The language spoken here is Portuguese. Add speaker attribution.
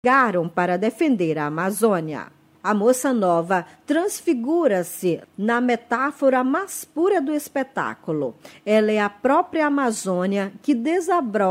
Speaker 1: chegaram para defender a Amazônia. A moça nova transfigura-se na metáfora mais pura do espetáculo. Ela é a própria Amazônia que desabrocha